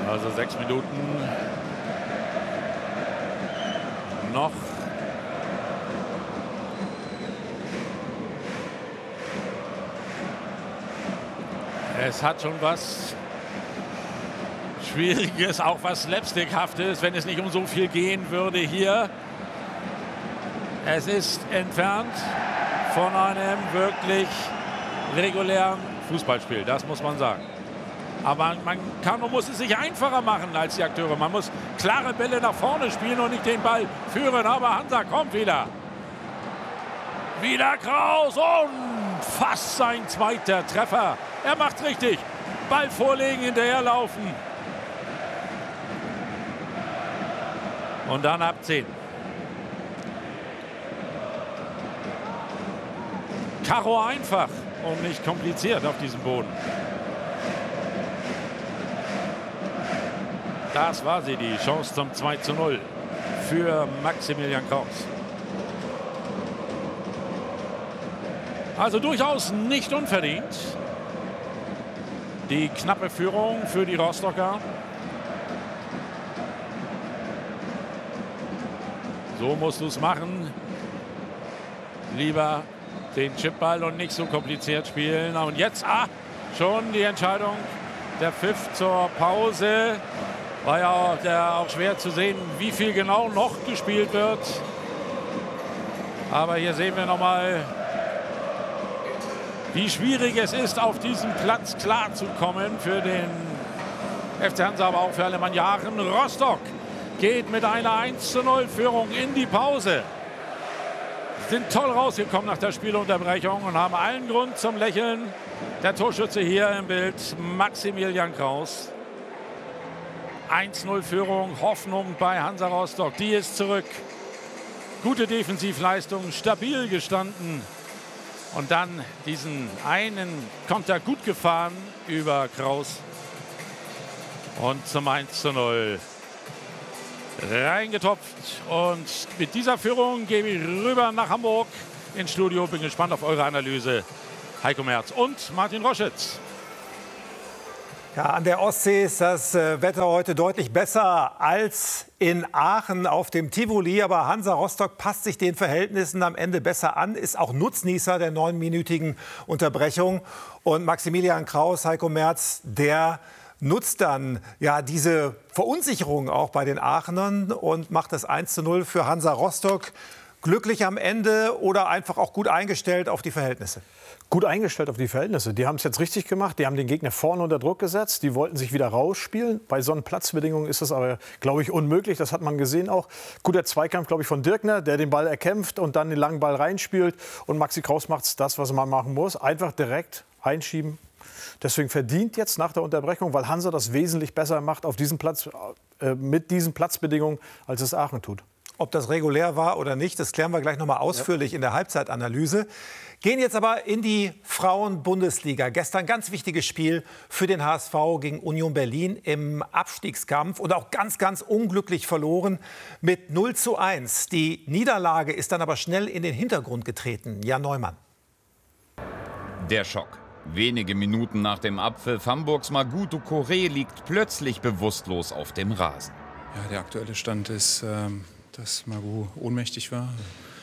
Also 6 Minuten noch. Es hat schon was Schwieriges, auch was Slapstickhaftes, wenn es nicht um so viel gehen würde hier. Es ist entfernt von einem wirklich regulären Fußballspiel, das muss man sagen. Aber man kann und muss es sich einfacher machen als die Akteure. Man muss klare Bälle nach vorne spielen und nicht den Ball führen. Aber Hansa kommt wieder. Wieder Kraus und fast sein zweiter Treffer. Er macht richtig. Ball vorlegen, hinterherlaufen. Und dann abziehen. Karo einfach und nicht kompliziert auf diesem Boden. Das war sie, die Chance zum 2:0 für Maximilian Kraus. Also durchaus nicht unverdient. Die knappe Führung für die Rostocker. So musst du es machen. Lieber den Chipball und nicht so kompliziert spielen. Und jetzt, schon die Entscheidung. Der Pfiff zur Pause. War ja auch schwer zu sehen, wie viel genau noch gespielt wird. Aber hier sehen wir nochmal, wie schwierig es ist, auf diesem Platz klarzukommen für den FC Hansa, aber auch für Alemanniachen. Rostock geht mit einer 1:0-Führung in die Pause. Sind toll rausgekommen nach der Spielunterbrechung und haben allen Grund zum Lächeln. Der Torschütze hier im Bild, Maximilian Kraus. 1:0-Führung, Hoffnung bei Hansa Rostock. Die ist zurück. Gute Defensivleistung, stabil gestanden. Und dann diesen einen Konter gut gefahren über Kraus. Und zum 1:0 reingetopft. Und mit dieser Führung gebe ich rüber nach Hamburg ins Studio. Bin gespannt auf eure Analyse. Heiko Merz und Martin Roschitz. Ja, an der Ostsee ist das Wetter heute deutlich besser als in Aachen auf dem Tivoli. Aber Hansa Rostock passt sich den Verhältnissen am Ende besser an, ist auch Nutznießer der 9-minütigen Unterbrechung. Und Maximilian Kraus, Heiko Merz, der nutzt dann ja diese Verunsicherung auch bei den Aachenern und macht das 1:0 für Hansa Rostock. Glücklich am Ende oder einfach auch gut eingestellt auf die Verhältnisse? Gut eingestellt auf die Verhältnisse. Die haben es jetzt richtig gemacht. Die haben den Gegner vorne unter Druck gesetzt. Die wollten sich wieder rausspielen. Bei so einen Platzbedingungen ist das aber, glaube ich, unmöglich. Das hat man gesehen auch. Guter Zweikampf, glaube ich, von Dirkner, der den Ball erkämpft und dann den langen Ball reinspielt. Und Maxi Kraus macht das, was man machen muss. Einfach direkt einschieben. Deswegen verdient jetzt nach der Unterbrechung, weil Hansa das wesentlich besser macht auf diesem Platz, mit diesen Platzbedingungen, als es Aachen tut. Ob das regulär war oder nicht, das klären wir gleich noch mal ausführlich in der Halbzeitanalyse. Gehen jetzt aber in die Frauen-Bundesliga. Gestern ganz wichtiges Spiel für den HSV gegen Union Berlin im Abstiegskampf und auch ganz, ganz unglücklich verloren mit 0:1. Die Niederlage ist dann aber schnell in den Hintergrund getreten. Jan Neumann. Der Schock. Wenige Minuten nach dem Abpfiff Hamburgs Maguto Corée liegt plötzlich bewusstlos auf dem Rasen. Ja, der aktuelle Stand ist, dass Magu ohnmächtig war.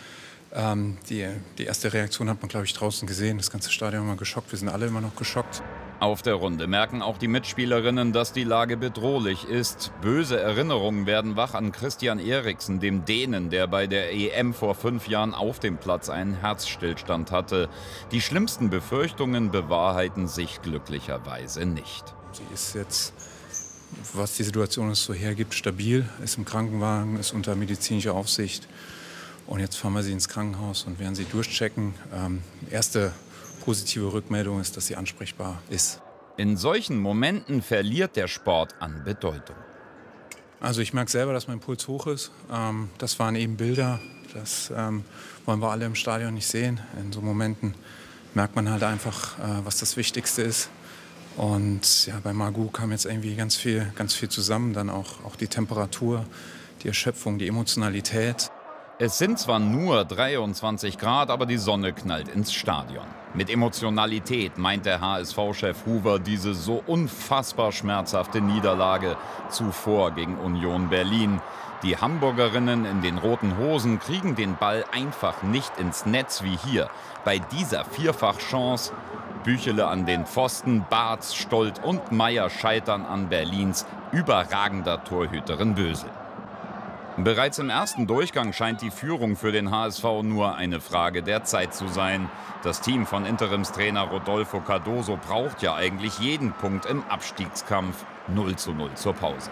Die erste Reaktion hat man, glaube ich, draußen gesehen. Das ganze Stadion war geschockt. Wir sind alle immer noch geschockt. Auf der Runde merken auch die Mitspielerinnen, dass die Lage bedrohlich ist. Böse Erinnerungen werden wach an Christian Eriksen, dem Dänen, der bei der EM vor 5 Jahren auf dem Platz einen Herzstillstand hatte. Die schlimmsten Befürchtungen bewahrheiten sich glücklicherweise nicht. Sie ist jetzt, was die Situation so hergibt, stabil, ist im Krankenwagen, ist unter medizinischer Aufsicht. Und jetzt fahren wir sie ins Krankenhaus und werden sie durchchecken. Erste positive Rückmeldung ist, dass sie ansprechbar ist. In solchen Momenten verliert der Sport an Bedeutung. Also ich merke selber, dass mein Puls hoch ist. Das waren eben Bilder, das wollen wir alle im Stadion nicht sehen. In so Momenten merkt man halt einfach, was das Wichtigste ist. Und ja, bei Magu kam jetzt irgendwie ganz viel zusammen. Dann auch die Temperatur, die Erschöpfung, die Emotionalität. Es sind zwar nur 23 Grad, aber die Sonne knallt ins Stadion. Mit Emotionalität meint der HSV-Chef Huber diese so unfassbar schmerzhafte Niederlage zuvor gegen Union Berlin. Die Hamburgerinnen in den roten Hosen kriegen den Ball einfach nicht ins Netz wie hier. Bei dieser Vierfachchance. Büchele an den Pfosten, Bartz, Stolt und Meier scheitern an Berlins überragender Torhüterin Bösel. Bereits im ersten Durchgang scheint die Führung für den HSV nur eine Frage der Zeit zu sein. Das Team von Interimstrainer Rodolfo Cardoso braucht ja eigentlich jeden Punkt im Abstiegskampf. 0:0 zur Pause.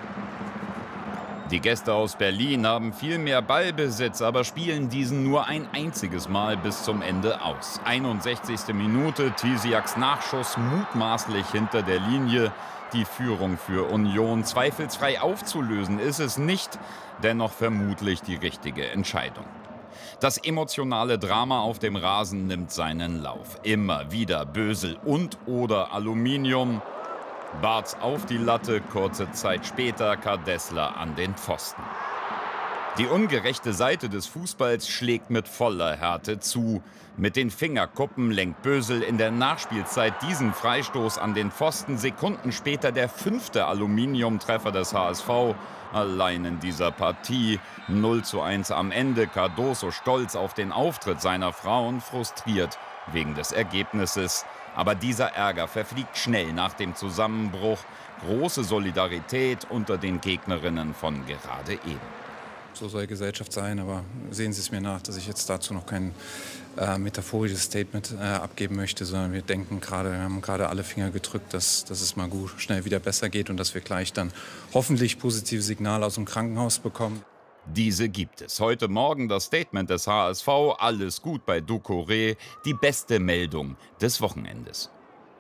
Die Gäste aus Berlin haben viel mehr Ballbesitz, aber spielen diesen nur ein einziges Mal bis zum Ende aus. 61. Minute, Tisiaks Nachschuss mutmaßlich hinter der Linie. Die Führung für Union zweifelsfrei aufzulösen ist es nicht, dennoch vermutlich die richtige Entscheidung. Das emotionale Drama auf dem Rasen nimmt seinen Lauf. Immer wieder Bösel und/oder Aluminium. Bartz auf die Latte, kurze Zeit später Kardessler an den Pfosten. Die ungerechte Seite des Fußballs schlägt mit voller Härte zu. Mit den Fingerkuppen lenkt Bösel in der Nachspielzeit diesen Freistoß an den Pfosten. Sekunden später der 5. Aluminiumtreffer des HSV. Allein in dieser Partie 0:1 am Ende. Cardoso stolz auf den Auftritt seiner Frauen, frustriert wegen des Ergebnisses. Aber dieser Ärger verfliegt schnell nach dem Zusammenbruch. Große Solidarität unter den Gegnerinnen von gerade eben. So soll Gesellschaft sein, aber sehen Sie es mir nach, dass ich jetzt dazu noch kein metaphorisches Statement abgeben möchte, sondern wir haben gerade alle Finger gedrückt, dass es mal gut schnell wieder besser geht und dass wir gleich dann hoffentlich positive Signale aus dem Krankenhaus bekommen. Diese gibt es. Heute Morgen das Statement des HSV, alles gut bei Doucouré, die beste Meldung des Wochenendes.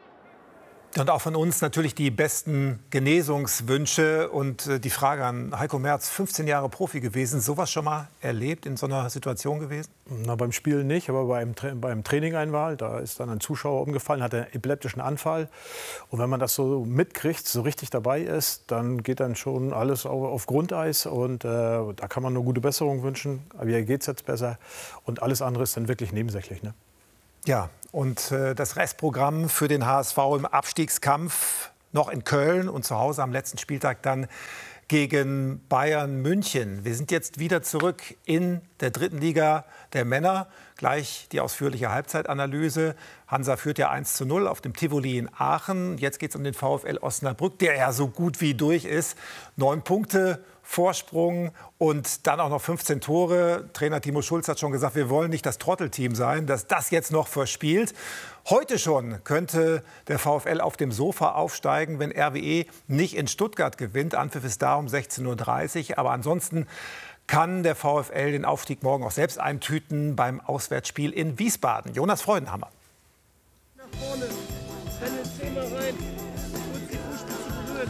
Und auch von uns natürlich die besten Genesungswünsche und die Frage an Heiko Merz, 15 Jahre Profi gewesen, sowas schon mal erlebt, in so einer Situation gewesen? Na, beim Spiel nicht, aber beim Training einmal, da ist dann ein Zuschauer umgefallen, hat einen epileptischen Anfall. Und wenn man das so mitkriegt, so richtig dabei ist, dann geht dann schon alles auf Grundeis und da kann man nur gute Besserung wünschen. Aber hier geht es jetzt besser und alles andere ist dann wirklich nebensächlich, ne? Ja, und das Restprogramm für den HSV im Abstiegskampf noch in Köln und zu Hause am letzten Spieltag dann gegen Bayern München. Wir sind jetzt wieder zurück in der 3. Liga der Männer. Gleich die ausführliche Halbzeitanalyse. Hansa führt ja 1:0 auf dem Tivoli in Aachen. Jetzt geht es um den VfL Osnabrück, der ja so gut wie durch ist. 9 Punkte Vorsprung und dann auch noch 15 Tore. Trainer Timo Schulz hat schon gesagt, wir wollen nicht das Trottelteam sein, das das jetzt noch verspielt. Heute schon könnte der VfL auf dem Sofa aufsteigen, wenn RWE nicht in Stuttgart gewinnt. Anpfiff ist da um 16:30 Uhr. Aber ansonsten kann der VfL den Aufstieg morgen auch selbst eintüten beim Auswärtsspiel in Wiesbaden. Jonas Freudenhammer. Nach vorne, dann ins Thema rein und die Fußspitze berühren.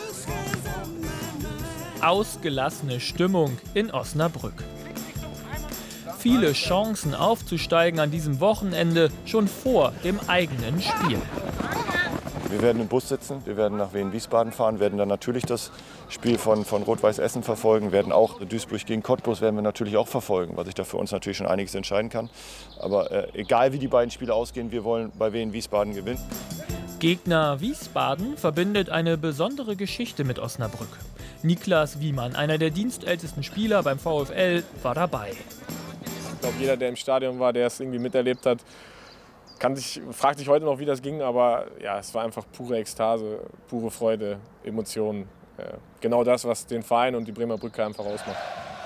Ausgelassene Stimmung in Osnabrück. Viele Chancen aufzusteigen an diesem Wochenende schon vor dem eigenen Spiel. Wir werden im Bus sitzen, wir werden nach Wien-Wiesbaden fahren, werden dann natürlich das Spiel von Rot-Weiß Essen verfolgen, werden auch Duisburg gegen Cottbus werden wir natürlich auch verfolgen, weil sich da für uns natürlich schon einiges entscheiden kann. Aber egal wie die beiden Spiele ausgehen, wir wollen bei Wien-Wiesbaden gewinnen. Gegner Wiesbaden verbindet eine besondere Geschichte mit Osnabrück. Niklas Wiemann, einer der dienstältesten Spieler beim VfL, war dabei. Ich glaube, jeder, der im Stadion war, der es irgendwie miterlebt hat, fragt sich heute noch, wie das ging. Aber ja, es war einfach pure Ekstase, pure Freude, Emotionen. Genau das, was den Verein und die Bremer Brücke einfach ausmacht.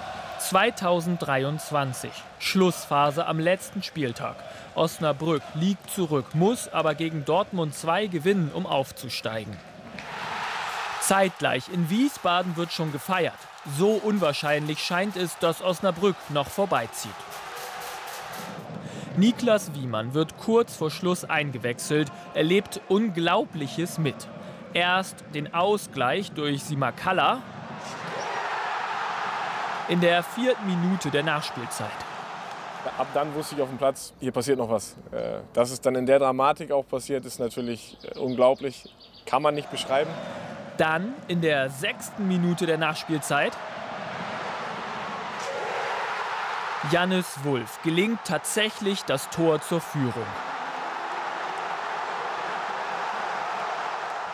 2023, Schlussphase am letzten Spieltag. Osnabrück liegt zurück, muss aber gegen Dortmund 2 gewinnen, um aufzusteigen. Zeitgleich in Wiesbaden wird schon gefeiert. So unwahrscheinlich scheint es, dass Osnabrück noch vorbeizieht. Niklas Wiemann wird kurz vor Schluss eingewechselt, erlebt Unglaubliches mit. Erst den Ausgleich durch Simakala in der 4. Minute der Nachspielzeit. Ab dann wusste ich auf dem Platz, hier passiert noch was. Dass es dann in der Dramatik auch passiert, ist natürlich unglaublich. Kann man nicht beschreiben. Dann in der 6. Minute der Nachspielzeit. Jannis Wulff gelingt tatsächlich das Tor zur Führung.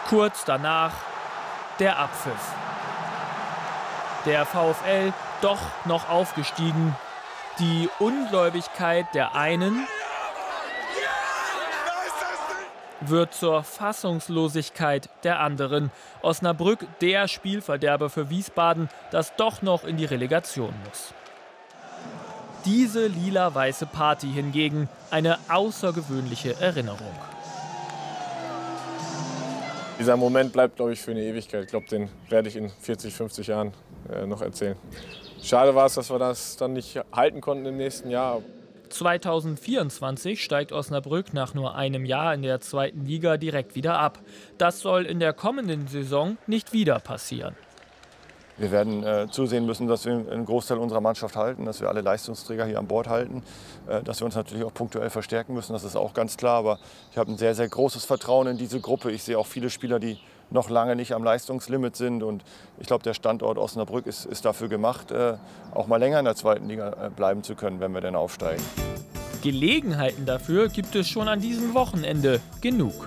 Kurz danach der Abpfiff. Der VfL doch noch aufgestiegen. Die Ungläubigkeit der einen wird zur Fassungslosigkeit der anderen. Osnabrück, der Spielverderber für Wiesbaden, das doch noch in die Relegation muss. Diese lila-weiße Party hingegen eine außergewöhnliche Erinnerung. Dieser Moment bleibt, glaube ich, für eine Ewigkeit. Ich glaube, den werde ich in 40, 50 Jahren noch erzählen. Schade war es, dass wir das dann nicht halten konnten im nächsten Jahr. 2024 steigt Osnabrück nach nur einem Jahr in der 2. Liga direkt wieder ab. Das soll in der kommenden Saison nicht wieder passieren. Wir werden zusehen müssen, dass wir einen Großteil unserer Mannschaft halten, dass wir alle Leistungsträger hier an Bord halten, dass wir uns natürlich auch punktuell verstärken müssen, das ist auch ganz klar. Aber ich habe ein sehr, sehr großes Vertrauen in diese Gruppe. Ich sehe auch viele Spieler, die noch lange nicht am Leistungslimit sind. Und ich glaube, der Standort Osnabrück ist dafür gemacht, auch mal länger in der 2. Liga bleiben zu können, wenn wir denn aufsteigen. Gelegenheiten dafür gibt es schon an diesem Wochenende genug.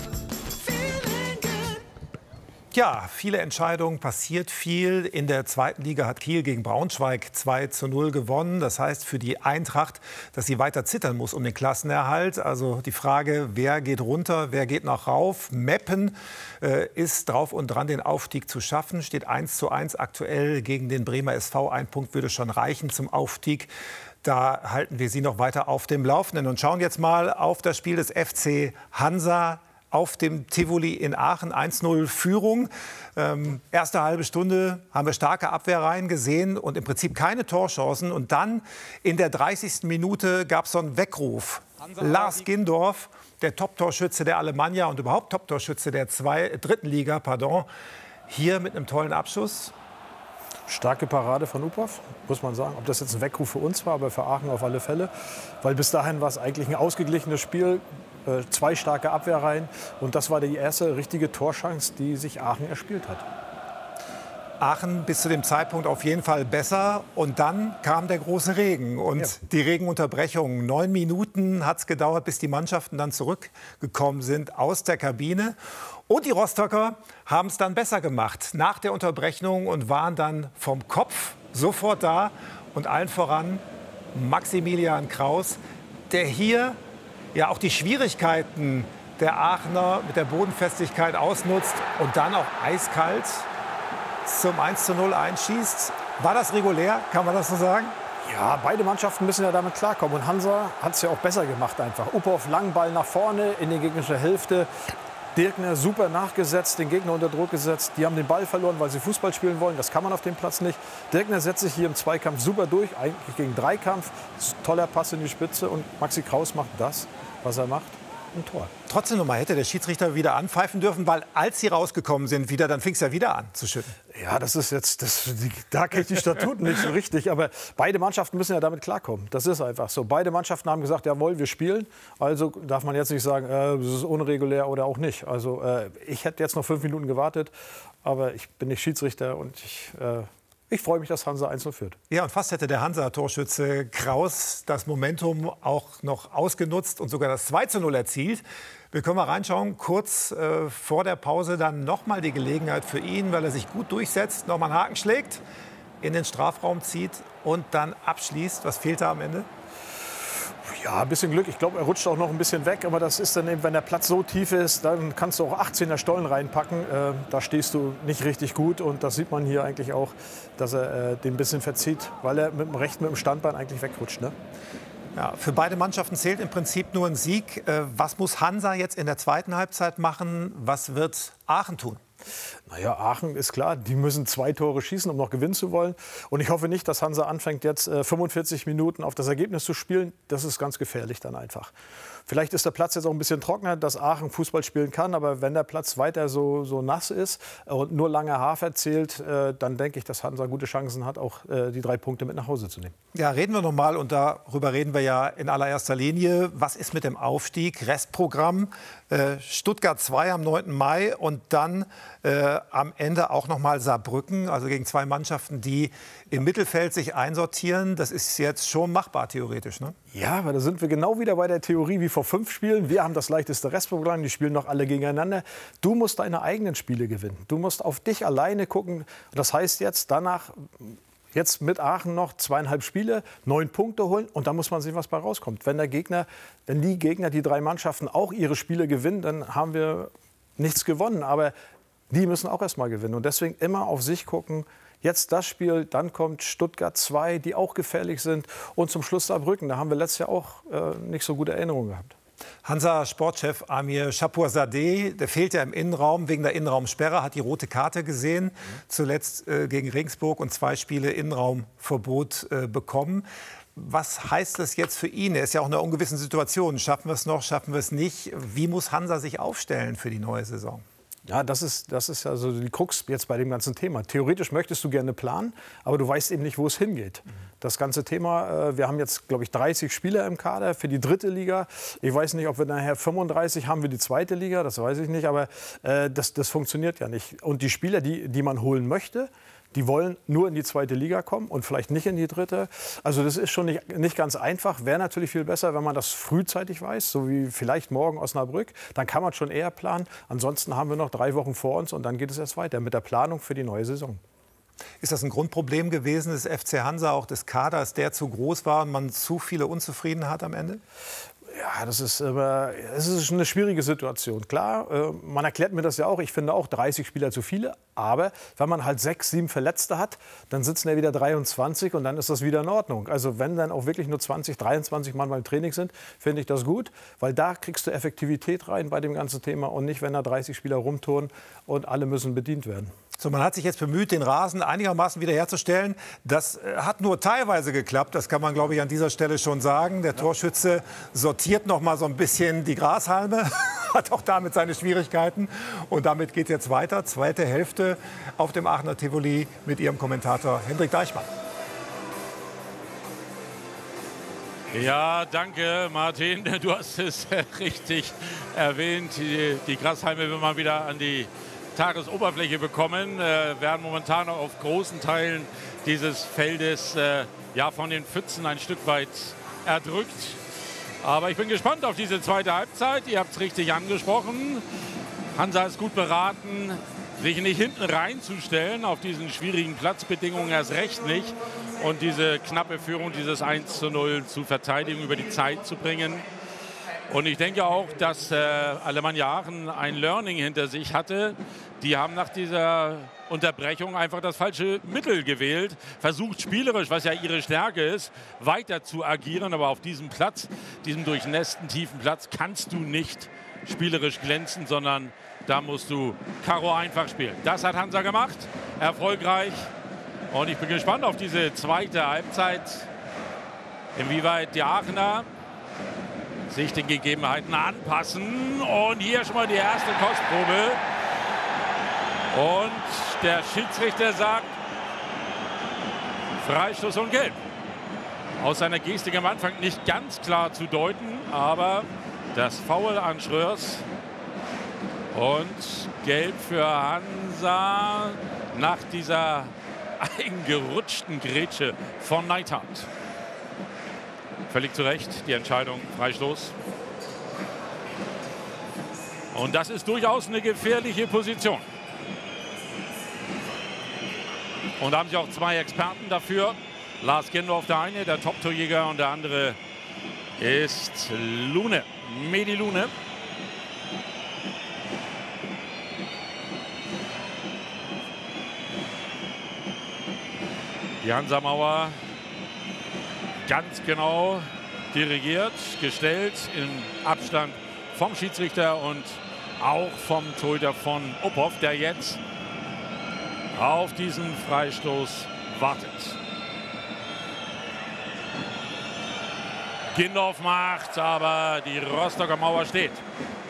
Ja, viele Entscheidungen, passiert viel. In der 2. Liga hat Kiel gegen Braunschweig 2:0 gewonnen. Das heißt für die Eintracht, dass sie weiter zittern muss um den Klassenerhalt. Also die Frage, wer geht runter, wer geht noch rauf. Meppen ist drauf und dran, den Aufstieg zu schaffen. Steht 1:1 aktuell gegen den Bremer SV. Ein Punkt würde schon reichen zum Aufstieg. Da halten wir Sie noch weiter auf dem Laufenden und schauen jetzt mal auf das Spiel des FC Hansa auf dem Tivoli in Aachen. 1:0 Führung. Erste halbe Stunde haben wir starke Abwehrreihen gesehen und im Prinzip keine Torchancen. Und dann in der 30. Minute gab es so einen Weckruf. Lars Gindorf, der Top-Torschütze der Alemannia und überhaupt Top-Torschütze der 3. Liga, hier mit einem tollen Abschuss. Starke Parade von Uphoff, muss man sagen. Ob das jetzt ein Weckruf für uns war, aber für Aachen auf alle Fälle. Weil bis dahin war es eigentlich ein ausgeglichenes Spiel. 2 starke Abwehrreihen. Und das war die erste richtige Torchance, die sich Aachen erspielt hat. Aachen bis zu dem Zeitpunkt auf jeden Fall besser. Und dann kam der große Regen und die Regenunterbrechung. 9 Minuten hat es gedauert, bis die Mannschaften dann zurückgekommen sind aus der Kabine. Und die Rostocker haben es dann besser gemacht nach der Unterbrechung und waren dann vom Kopf sofort da. Und allen voran Maximilian Kraus, der hier ja auch die Schwierigkeiten der Aachener mit der Bodenfestigkeit ausnutzt und dann auch eiskalt zum 1:0 einschießt. War das regulär, kann man das so sagen? Ja, beide Mannschaften müssen ja damit klarkommen. Und Hansa hat es ja auch besser gemacht einfach. Uphoff, langen Ball nach vorne in die gegnerische Hälfte. Dirkner super nachgesetzt, den Gegner unter Druck gesetzt. Die haben den Ball verloren, weil sie Fußball spielen wollen. Das kann man auf dem Platz nicht. Dirkner setzt sich hier im Zweikampf super durch, eigentlich gegen Dreikampf. Toller Pass in die Spitze und Maxi Kraus macht das, was er macht. Ein Tor. Trotzdem noch mal hätte der Schiedsrichter wieder anpfeifen dürfen, weil als sie rausgekommen sind, dann fing es ja wieder an zu schütten. Ja, das ist jetzt, da kenne ich die Statuten nicht so richtig. Aber beide Mannschaften müssen ja damit klarkommen. Das ist einfach so. Beide Mannschaften haben gesagt, jawohl, wir spielen. Also darf man jetzt nicht sagen, das ist unregulär oder auch nicht. Also ich hätte jetzt noch 5 Minuten gewartet, aber ich bin nicht Schiedsrichter und ich freue mich, dass Hansa 1:0 führt. Ja, und fast hätte der Hansa-Torschütze Kraus das Momentum auch noch ausgenutzt und sogar das 2:0 erzielt. Wir können mal reinschauen, kurz vor der Pause dann noch mal die Gelegenheit für ihn, weil er sich gut durchsetzt, noch mal einen Haken schlägt, in den Strafraum zieht und dann abschließt. Was fehlt da am Ende? Ja, ein bisschen Glück. Ich glaube, er rutscht auch noch ein bisschen weg. Aber das ist dann eben, wenn der Platz so tief ist, dann kannst du auch 18er Stollen reinpacken. Da stehst du nicht richtig gut. Und das sieht man hier eigentlich auch, dass er den ein bisschen verzieht, weil er mit dem Standbein eigentlich wegrutscht. Ne? Ja, für beide Mannschaften zählt im Prinzip nur ein Sieg. Was muss Hansa jetzt in der zweiten Halbzeit machen? Was wird Aachen tun? Naja, Aachen ist klar, die müssen 2 Tore schießen, um noch gewinnen zu wollen. Und ich hoffe nicht, dass Hansa anfängt, jetzt 45 Minuten auf das Ergebnis zu spielen. Das ist ganz gefährlich dann einfach. Vielleicht ist der Platz jetzt auch ein bisschen trockener, dass Aachen Fußball spielen kann. Aber wenn der Platz weiter so nass ist und nur lange Hafer zählt, dann denke ich, dass Hansa gute Chancen hat, auch die 3 Punkte mit nach Hause zu nehmen. Ja, reden wir noch mal, und darüber reden wir ja in allererster Linie. Was ist mit dem Aufstieg? Restprogramm. Stuttgart 2 am 9. Mai und dann am Ende auch noch mal Saarbrücken, also gegen zwei Mannschaften, die im Mittelfeld sich einsortieren. Das ist jetzt schon machbar, theoretisch, ne? Ja, aber da sind wir genau wieder bei der Theorie wie vor 5 Spielen. Wir haben das leichteste Restprogramm, die spielen noch alle gegeneinander. Du musst deine eigenen Spiele gewinnen. Du musst auf dich alleine gucken. Das heißt jetzt danach... Jetzt mit Aachen noch 2,5 Spiele, 9 Punkte holen und da muss man sehen, was bei rauskommt. Wenn die Gegner, die 3 Mannschaften auch ihre Spiele gewinnen, dann haben wir nichts gewonnen. Aber die müssen auch erst mal gewinnen und deswegen immer auf sich gucken. Jetzt das Spiel, dann kommt Stuttgart 2, die auch gefährlich sind und zum Schluss Saarbrücken. Da haben wir letztes Jahr auch nicht so gute Erinnerungen gehabt. Hansa-Sportchef Amir Shapourzadeh, der fehlt ja im Innenraum wegen der Innenraumsperre, hat die rote Karte gesehen, zuletzt gegen Regensburg und 2 Spiele Innenraumverbot bekommen. Was heißt das jetzt für ihn? Er ist ja auch in einer ungewissen Situation. Schaffen wir es noch, schaffen wir es nicht? Wie muss Hansa sich aufstellen für die neue Saison? Ja, das ist also die Krux jetzt bei dem ganzen Thema. Theoretisch möchtest du gerne planen, aber du weißt eben nicht, wo es hingeht. Das ganze Thema, wir haben jetzt, glaube ich, 30 Spieler im Kader für die 3. Liga. Ich weiß nicht, ob wir nachher 35 haben für die 2. Liga, das weiß ich nicht, aber das funktioniert ja nicht. Und die Spieler, die man holen möchte, die wollen nur in die 2. Liga kommen und vielleicht nicht in die 3. Also das ist schon nicht ganz einfach. Wäre natürlich viel besser, wenn man das frühzeitig weiß, so wie vielleicht morgen Osnabrück. Dann kann man schon eher planen. Ansonsten haben wir noch 3 Wochen vor uns und dann geht es erst weiter mit der Planung für die neue Saison. Ist das ein Grundproblem gewesen des FC Hansa, auch des Kaders, der zu groß war und man zu viele Unzufrieden hat am Ende? Ja, es ist eine schwierige Situation. Klar, man erklärt mir das ja auch. Ich finde auch 30 Spieler zu viele. Aber wenn man halt 6, 7 Verletzte hat, dann sitzen ja wieder 23 und dann ist das wieder in Ordnung. Also wenn dann auch wirklich nur 20, 23 Mann beim Training sind, finde ich das gut. Weil da kriegst du Effektivität rein bei dem ganzen Thema und nicht, wenn da 30 Spieler rumturnen und alle müssen bedient werden. So, man hat sich jetzt bemüht, den Rasen einigermaßen wiederherzustellen. Das hat nur teilweise geklappt, das kann man, glaube ich, an dieser Stelle schon sagen. Der Torschütze sortiert noch mal so ein bisschen die Grashalme, hat auch damit seine Schwierigkeiten. Und damit geht es jetzt weiter, zweite Hälfte auf dem Aachener Tivoli mit Ihrem Kommentator Hendrik Deichmann. Ja, danke Martin, du hast es richtig erwähnt. Die Grashalme will man wieder an die Tagesoberfläche bekommen, werden momentan noch auf großen Teilen dieses Feldes ja, von den Pfützen ein Stück weit erdrückt. Aber ich bin gespannt auf diese zweite Halbzeit. Ihr habt es richtig angesprochen. Hansa ist gut beraten, sich nicht hinten reinzustellen auf diesen schwierigen Platzbedingungen, erst recht nicht. Und diese knappe Führung, dieses 1:0 zu verteidigen, über die Zeit zu bringen. Und ich denke auch, dass Alemannia Aachen ein Learning hinter sich hatte. Die haben nach dieser Unterbrechung einfach das falsche Mittel gewählt. Versucht spielerisch, was ja ihre Stärke ist, weiter zu agieren. Aber auf diesem Platz, diesem durchnässten, tiefen Platz, kannst du nicht spielerisch glänzen, sondern da musst du Karo einfach spielen. Das hat Hansa gemacht, erfolgreich. Und ich bin gespannt auf diese zweite Halbzeit, inwieweit die Aachener sich den Gegebenheiten anpassen. Und hier schon mal die erste Kostprobe. Und der Schiedsrichter sagt Freistoß und Gelb. Aus seiner Gestik am Anfang nicht ganz klar zu deuten, aber das Foul an Schröers. Und Gelb für Hansa nach dieser eingerutschten Grätsche von Neidhardt. Völlig zu Recht die Entscheidung, Freistoß. Und das ist durchaus eine gefährliche Position. Und da haben sie auch 2 Experten dafür. Lars Gendorf, der eine, der Top-Torjäger, und der andere ist Lune, Medi Lune. Die Hansa-Mauer ganz genau dirigiert, gestellt, im Abstand vom Schiedsrichter und auch vom Torhüter von Uphoff, der jetzt auf diesen Freistoß wartet. Gendorf macht, aber die Rostocker Mauer steht.